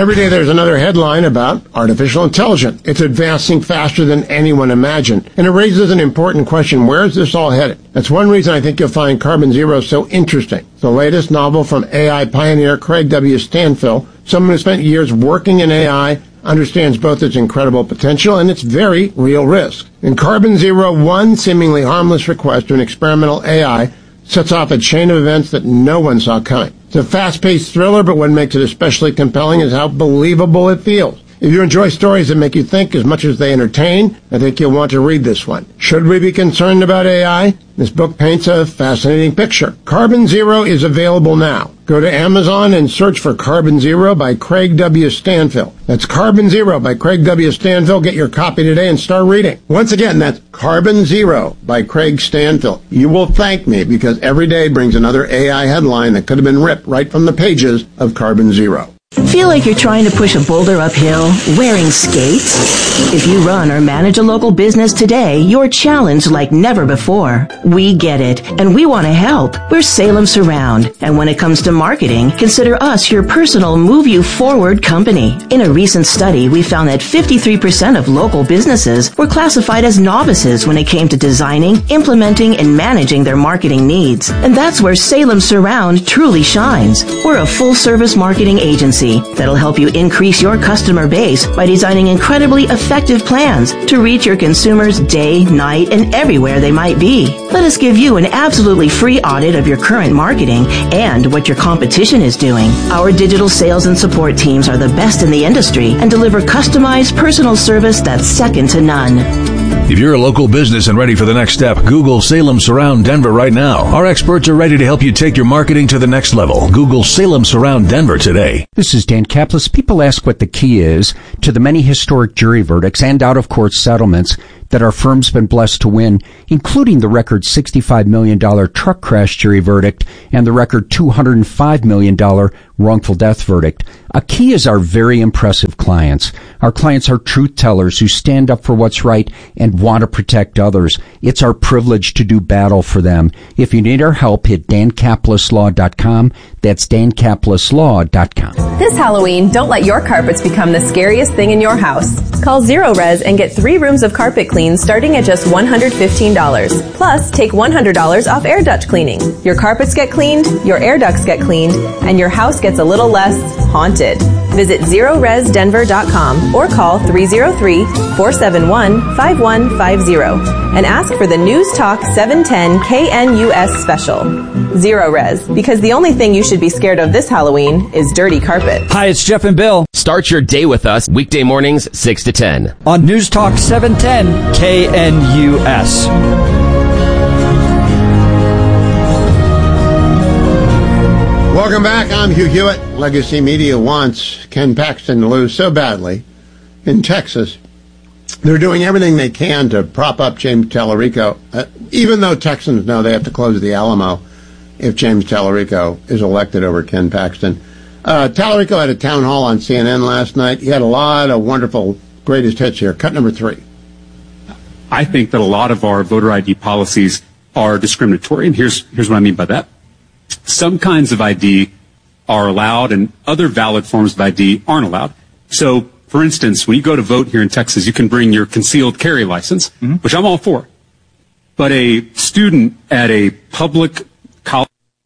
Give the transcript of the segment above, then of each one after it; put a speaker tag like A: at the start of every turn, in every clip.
A: Every day there's another headline about artificial intelligence. It's advancing faster than anyone imagined. And it raises an important question. Where is this all headed? That's one reason I think you'll find Carbon Zero so interesting. It's the latest novel from AI pioneer Craig W. Stanfill, someone who spent years working in AI, understands both its incredible potential and its very real risk. In Carbon Zero, one seemingly harmless request to an experimental AI sets off a chain of events that no one saw coming. It's a fast-paced thriller, but what makes it especially compelling is how believable it feels. If you enjoy stories that make you think as much as they entertain, I think you'll want to read this one. Should we be concerned about AI? This book paints a fascinating picture. Carbon Zero is available now. Go to Amazon and search for Carbon Zero by Craig W. Stanfill. That's Carbon Zero by Craig W. Stanfill. Get your copy today and start reading. Once again, that's Carbon Zero by Craig Stanfill. You will thank me because every day brings another AI headline that could have been ripped right from the pages of Carbon Zero.
B: Feel like you're trying to push a boulder uphill wearing skates? If you run or manage a local business today, you're challenged like never before. We get it, and we want to help. We're Salem Surround, and when it comes to marketing, consider us your personal move you forward company. In a recent study, we found that 53% of local businesses were classified as novices when it came to designing, implementing, and managing their marketing needs. And that's where Salem Surround truly shines. We're a full-service marketing agency that'll help you increase your customer base by designing incredibly effective plans to reach your consumers day, night, and everywhere they might be. Let us give you an absolutely free audit of your current marketing and what your competition is doing. Our digital sales and support teams are the best in the industry and deliver customized personal service that's second to none.
C: If you're a local business and ready for the next step, Google Salem Surround Denver right now. Our experts are ready to help you take your marketing to the next level. Google Salem Surround Denver today.
D: This is Dan Kaplis. People ask what the key is to the many historic jury verdicts and out-of-court settlements that our firm's been blessed to win, including the record $65 million truck crash jury verdict and the record $205 million wrongful death verdict. A key is our very impressive clients. Our clients are truth tellers who stand up for what's right and want to protect others. It's our privilege to do battle for them. If you need our help, hit dankapleslaw.com. That's dankapleslaw.com.
E: This Halloween, don't let your carpets become the scariest thing in your house. Call Zero Res and get 3 rooms of carpet clean starting at just $115. Plus, take $100 off air duct cleaning. Your carpets get cleaned, your air ducts get cleaned, and your house gets a little less haunted. Visit ZeroResDenver.com or call 303-471-5150 and ask for the News Talk 710 KNUS special. Zero Res, because the only thing you should be scared of this Halloween is dirty carpet.
F: Hi, it's Jeff and Bill.
G: Start your day with us weekday mornings 6 to 10
F: on News Talk 710 KNUS.
A: Welcome back. I'm Hugh Hewitt. Legacy Media wants Ken Paxton to lose so badly in Texas. They're doing everything they can to prop up James Tallarico, even though Texans know they have to close the Alamo if James Tallarico is elected over Ken Paxton. Tallarico had a town hall on CNN last night. He had a lot of wonderful greatest hits here. Cut number 3.
H: I think that a lot of our voter ID policies are discriminatory, and here's what I mean by that. Some kinds of ID are allowed and other valid forms of ID aren't allowed. So, for instance, when you go to vote here in Texas, you can bring your concealed carry license, which I'm all for. But a student at a public college...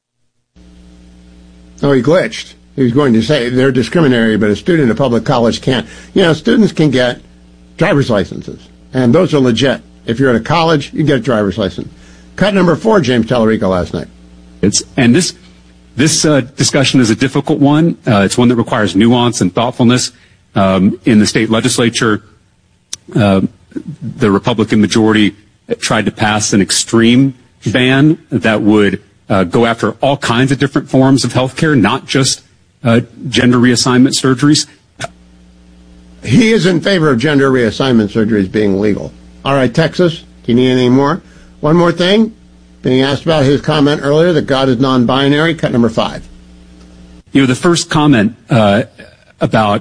A: Oh, he glitched. He was going to say they're discriminatory, but a student at a public college can't. You know, students can get driver's licenses, and those are legit. If you're at a college, you get a driver's license. Cut number 4, James Tallarico last night.
H: This discussion is a difficult one. It's one that requires nuance and thoughtfulness. In the state legislature, the Republican majority tried to pass an extreme ban that would go after all kinds of different forms of health care, not just gender reassignment surgeries.
A: He is in favor of gender reassignment surgeries being legal. All right, Texas, do you need any more? One more thing. Being asked about his comment earlier that God is non-binary. Cut number 5.
H: You know, the first comment about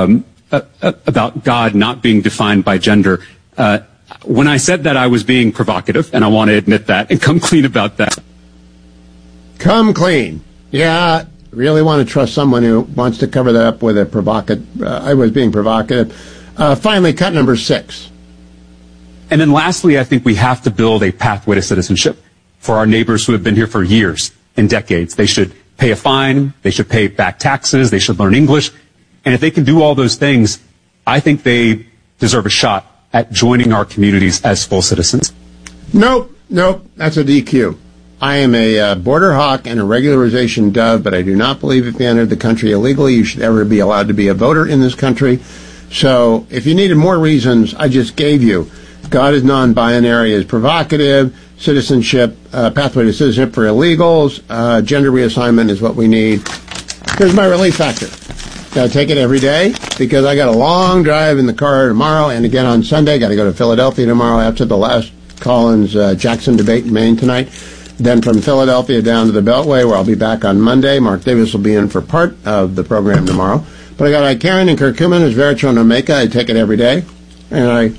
H: God not being defined by gender. When I said that, I was being provocative, and I want to admit that and come clean about that.
A: Come clean. Yeah, Really want to trust someone who wants to cover that up with a I was being provocative. Finally, cut number 6.
H: And then lastly, I think we have to build a pathway to citizenship for our neighbors who have been here for years and decades. They should pay a fine. They should pay back taxes. They should learn English. And if they can do all those things, I think they deserve a shot at joining our communities as full citizens.
A: Nope. That's a DQ. I am a border hawk and a regularization dove, but I do not believe if you entered the country illegally, you should ever be allowed to be a voter in this country. So if you needed more reasons, I just gave you. God is non-binary is provocative. Citizenship, pathway to citizenship for illegals. Gender reassignment is what we need. Here's my relief factor. Got to take it every day because I got a long drive in the car tomorrow and again on Sunday. Got to go to Philadelphia tomorrow after the last Collins-Jackson debate in Maine tonight. Then from Philadelphia down to the Beltway, where I'll be back on Monday. Mark Davis will be in for part of the program tomorrow. But I got Icarian and curcumin, there's Veritone Omega. I take it every day. And I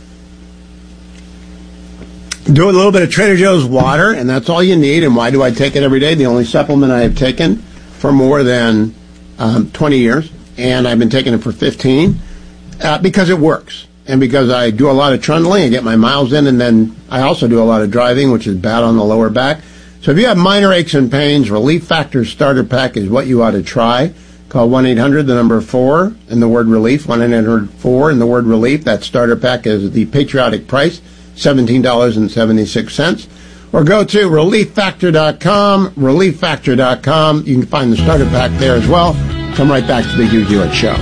A: do a little bit of Trader Joe's water, and that's all you need. And why do I take it every day? The only supplement I have taken for more than 20 years, and I've been taking it for 15, because it works. And because I do a lot of trundling, I get my miles in, and then I also do a lot of driving, which is bad on the lower back. So if you have minor aches and pains, Relief Factor Starter Pack is what you ought to try. Call 1-800-4 and the word relief, 1-800-4 and the word relief. That starter pack is the patriotic price, $17.76. Or go to relieffactor.com, relieffactor.com. You can find the starter pack there as well. Come right back to the Hugh Hewitt Show.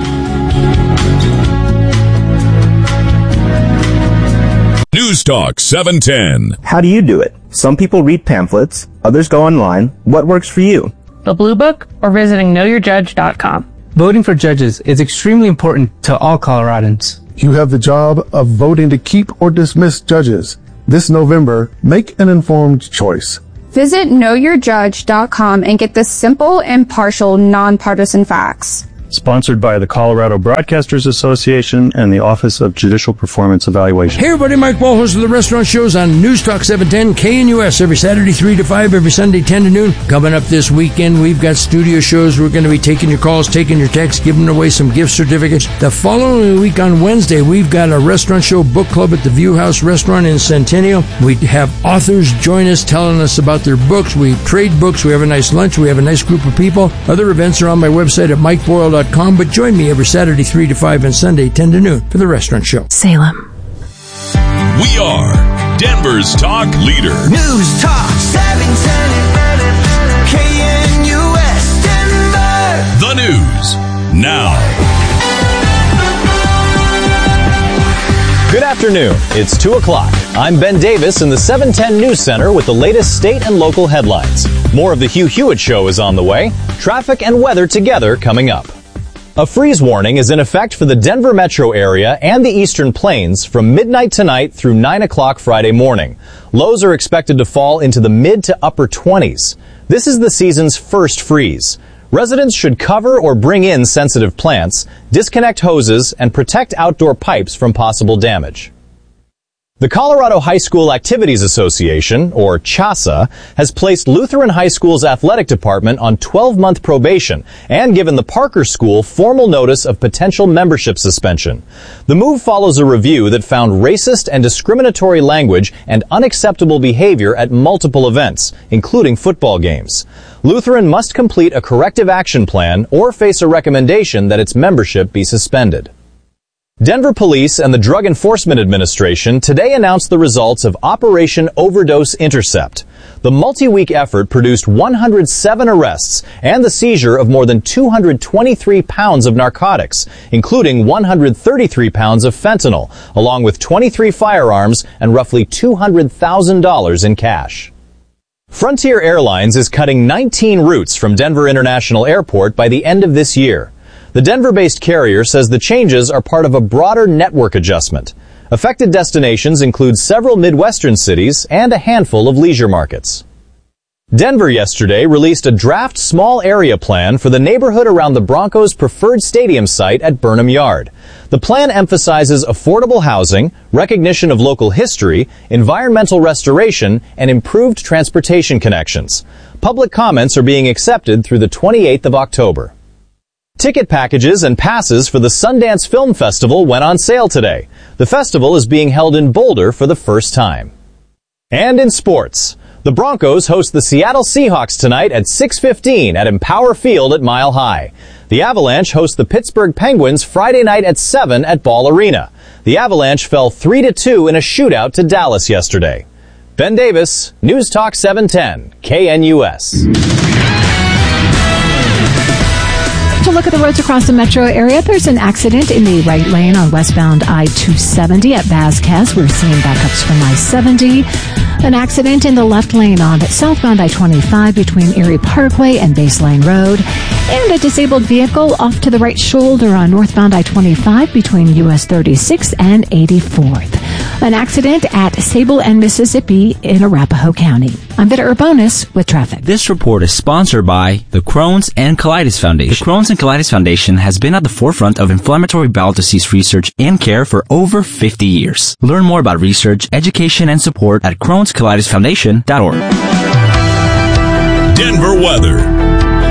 I: News Talk 710.
J: How do you do it? Some people read pamphlets, others go online. What works for you?
K: The Blue Book or visiting knowyourjudge.com.
L: Voting for judges is extremely important to all Coloradans.
M: You have the job of voting to keep or dismiss judges. This November, make an informed choice.
N: Visit knowyourjudge.com and get the simple, impartial, nonpartisan facts.
O: Sponsored by the Colorado Broadcasters Association and the Office of Judicial Performance Evaluation.
P: Hey everybody, Mike Wall, host of the Restaurant Shows on News Talk 710 KNUS every Saturday 3 to 5, every Sunday 10 to noon. Coming up this weekend, we've got studio shows. We're going to be taking your calls, taking your texts, giving away some gift certificates. The following week on Wednesday, we've got a restaurant show book club at the View House Restaurant in Centennial. We have authors join us telling us about their books. We trade books. We have a nice lunch. We have a nice group of people. Other events are on my website at mikeboyle.com. But join me every Saturday 3 to 5 and Sunday 10 to noon for the Restaurant Show.
B: Salem.
I: We are Denver's talk leader.
Q: News Talk 710 KNUS Denver.
I: The news now.
R: Good afternoon. It's 2 o'clock. I'm Ben Davis in the 710 News Center with the latest state and local headlines. More of the Hugh Hewitt Show is on the way. Traffic and weather together coming up. A freeze warning is in effect for the Denver metro area and the Eastern Plains from midnight tonight through 9 o'clock Friday morning. Lows are expected to fall into the mid to upper 20s. This is the season's first freeze. Residents should cover or bring in sensitive plants, disconnect hoses, and protect outdoor pipes from possible damage. The Colorado High School Activities Association, or CHASA, has placed Lutheran High School's athletic department on 12-month probation and given the Parker School formal notice of potential membership suspension. The move follows a review that found racist and discriminatory language and unacceptable behavior at multiple events, including football games. Lutheran must complete a corrective action plan or face a recommendation that its membership be suspended. Denver Police and the Drug Enforcement Administration today announced the results of Operation Overdose Intercept. The multi-week effort produced 107 arrests and the seizure of more than 223 pounds of narcotics, including 133 pounds of fentanyl, along with 23 firearms and roughly $200,000 in cash. Frontier Airlines is cutting 19 routes from Denver International Airport by the end of this year. The Denver-based carrier says the changes are part of a broader network adjustment. Affected destinations include several Midwestern cities and a handful of leisure markets. Denver yesterday released a draft small area plan for the neighborhood around the Broncos' preferred stadium site at Burnham Yard. The plan emphasizes affordable housing, recognition of local history, environmental restoration, and improved transportation connections. Public comments are being accepted through the 28th of October. Ticket packages and passes for the Sundance Film Festival went on sale today. The festival is being held in Boulder for the first time. And in sports, the Broncos host the Seattle Seahawks tonight at 6:15 at Empower Field at Mile High. The Avalanche host the Pittsburgh Penguins Friday night at 7 at Ball Arena. The Avalanche fell 3-2 in a shootout to Dallas yesterday. Ben Davis, News Talk 710, KNUS.
S: To look at the roads across the metro area, there's an accident in the right lane on westbound I-270 at Vasquez. We're seeing backups from I-70. An accident in the left lane on southbound I-25 between Erie Parkway and Base Lane Road. And a disabled vehicle off to the right shoulder on northbound I-25 between US 36th and 84th. An accident at Sable and Mississippi in Arapahoe County. I'm Vita Urbonis with traffic.
T: This report is sponsored by the Crohn's and Colitis Foundation. The Crohn's and Colitis Foundation has been at the forefront of inflammatory bowel disease research and care for over 50 years. Learn more about research, education, and support at Crohn'sColitisFoundation.org.
I: Denver weather.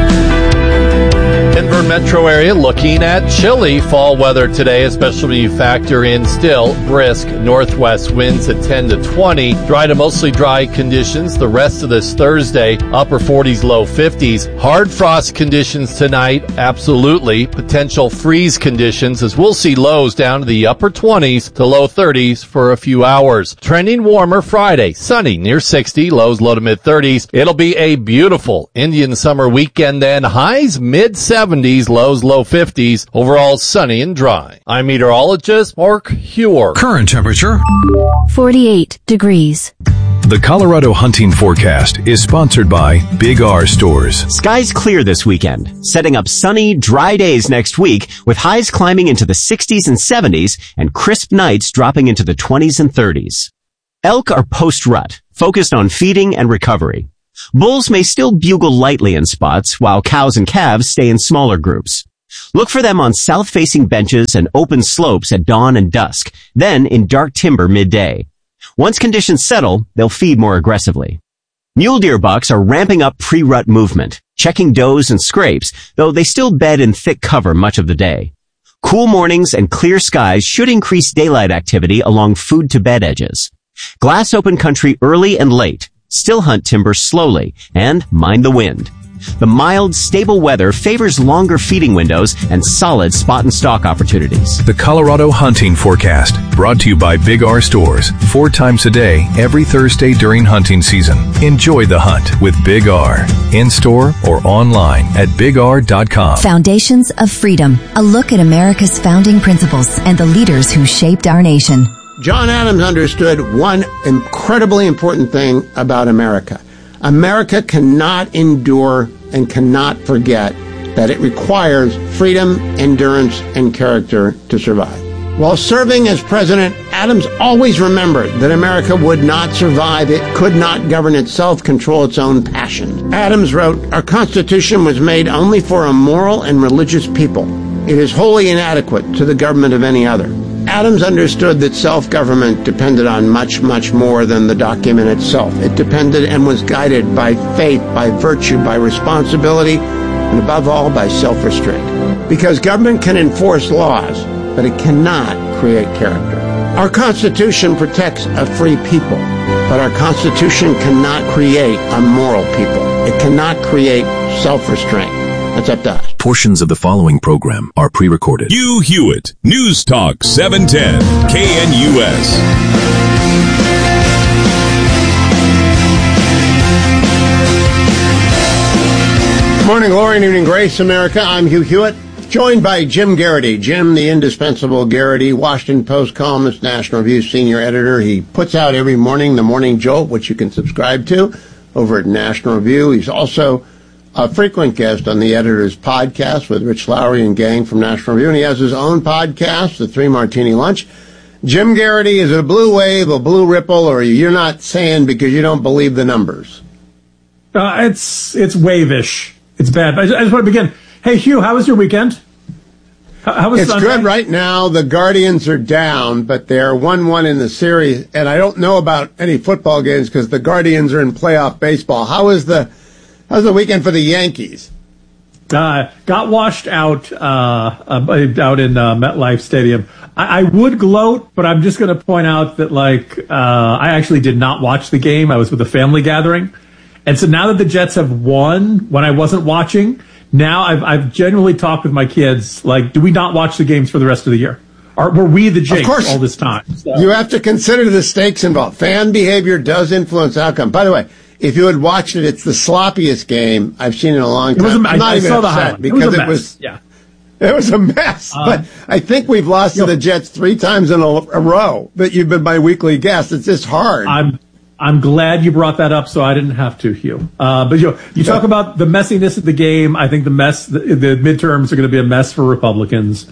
U: Denver metro area looking at chilly fall weather today, especially when you factor in still brisk northwest winds at 10 to 20. Dry to mostly dry conditions the rest of this Thursday, upper 40s, low 50s. Hard frost conditions tonight, absolutely. Potential freeze conditions as we'll see lows down to the upper 20s to low 30s for a few hours. Trending warmer Friday, sunny near 60, lows low to mid 30s. It'll be a beautiful Indian summer weekend then, highs mid 70s, lows low 50s, overall sunny and dry. I'm meteorologist Mark Hewer.
C: Current temperature
V: 48 degrees.
C: The Colorado Hunting Forecast is sponsored by Big R Stores.
W: Skies clear this weekend, setting up sunny, dry days next week with highs climbing into the 60s and 70s and crisp nights dropping into the 20s and 30s. Elk are post-rut, focused on feeding and recovery. Bulls may still bugle lightly in spots, while cows and calves stay in smaller groups. Look for them on south-facing benches and open slopes at dawn and dusk, then in dark timber midday. Once conditions settle, they'll feed more aggressively. Mule deer bucks are ramping up pre-rut movement, checking does and scrapes, though they still bed in thick cover much of the day. Cool mornings and clear skies should increase daylight activity along food-to-bed edges. Glass open country early and late. Still hunt timber slowly and mind the wind. The mild, stable weather favors longer feeding windows and solid spot and stalk opportunities.
C: The Colorado Hunting Forecast, brought to you by Big R Stores, 4 times a day, every Thursday during hunting season. Enjoy the hunt with Big R, in-store or online at bigr.com.
V: Foundations of Freedom, a look at America's founding principles and the leaders who shaped our nation.
A: John Adams understood one incredibly important thing about America. America cannot endure and cannot forget that it requires freedom, endurance, and character to survive. While serving as president, Adams always remembered that America would not survive. It could not govern itself, control its own passions. Adams wrote, "Our Constitution was made only for a moral and religious people. It is wholly inadequate to the government of any other." Adams understood that self-government depended on much, much more than the document itself. It depended and was guided by faith, by virtue, by responsibility, and above all, by self-restraint. Because government can enforce laws, but it cannot create character. Our Constitution protects a free people, but our Constitution cannot create a moral people. It cannot create self-restraint. That's up to us.
C: Portions of the following program are pre-recorded.
I: Hugh Hewitt, News Talk 710, KNUS.
A: Morning glory and evening grace, America. I'm Hugh Hewitt, joined by Jim Garrity. Jim, the indispensable Garrity, Washington Post columnist, National Review senior editor. He puts out every morning the Morning Jolt, which you can subscribe to over at National Review. He's also a frequent guest on the editor's podcast with Rich Lowry and gang from National Review, and he has his own podcast, The Three Martini Lunch. Jim Garrity, is it a blue wave, a blue ripple, or you're not saying because you don't believe the numbers?
X: It's wave-ish. It's bad. I just want to begin. Hey, Hugh, how was your weekend? How was
A: It's
X: Sunday?
A: good right now. The Guardians are down, but they're 1-1 in the series, and I don't know about any football games because the Guardians are in playoff baseball. How is the How's the weekend for the Yankees?
X: Got washed out in MetLife Stadium. I would gloat, but I'm just going to point out that I actually did not watch the game. I was with a family gathering, and so now that the Jets have won, when I wasn't watching, now I've genuinely talked with my kids. Do we not watch the games for the rest of the year? Or were we the jinx all this time? So.
A: You have to consider the stakes involved. Fan behavior does influence outcome. By the way, if you had watched it, it's the sloppiest game I've seen in a long time.
X: I saw the highlight because it was
A: a mess. But I think we've lost to the Jets 3 times in a row. But you've been my weekly guest. It's just hard.
X: I'm glad you brought that up, so I didn't have to, Hugh. But you talk about the messiness of the game. I think the midterms are going to be a mess for Republicans.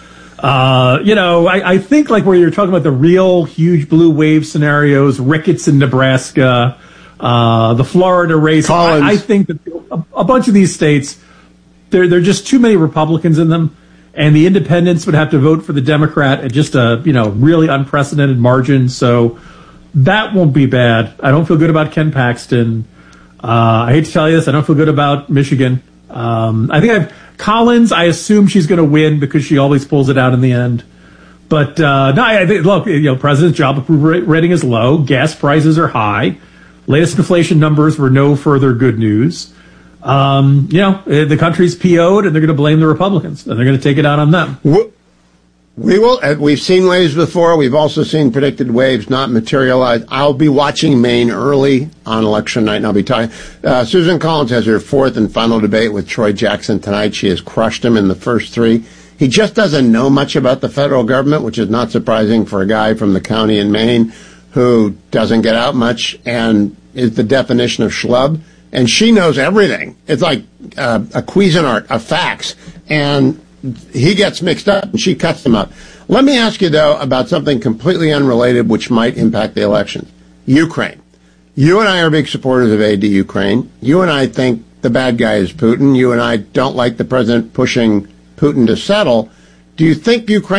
X: I think where you're talking about the real huge blue wave scenarios, Ricketts in Nebraska. The Florida race. I think that a bunch of these states, there are just too many Republicans in them, and the independents would have to vote for the Democrat at just a really unprecedented margin. So that won't be bad. I don't feel good about Ken Paxton. I hate to tell you this, I don't feel good about Michigan. I think Collins. I assume she's going to win because she always pulls it out in the end. But I think President's job approval rating is low. Gas prices are high. Latest inflation numbers were no further good news. The country's PO'd, and they're going to blame the Republicans, and they're going to take it out on them.
A: We will. We've seen waves before. We've also seen predicted waves not materialize. I'll be watching Maine early on election night, and I'll be talking. Susan Collins has her 4th and final debate with Troy Jackson tonight. She has crushed him in the first 3. He just doesn't know much about the federal government, which is not surprising for a guy from the county in Maine who doesn't get out much and is the definition of schlub. And she knows everything. It's like a Cuisinart of facts. And he gets mixed up and she cuts them up. Let me ask you, though, about something completely unrelated which might impact the elections. Ukraine. You and I are big supporters of aid to Ukraine. You and I think the bad guy is Putin. You and I don't like the president pushing Putin to settle. Do you think Ukraine